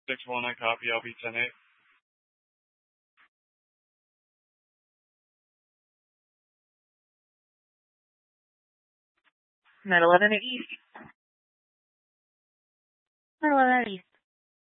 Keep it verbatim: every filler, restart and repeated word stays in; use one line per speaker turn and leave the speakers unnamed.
six one nine copy, L B ten eight.
nine eleven East. nine eleven East.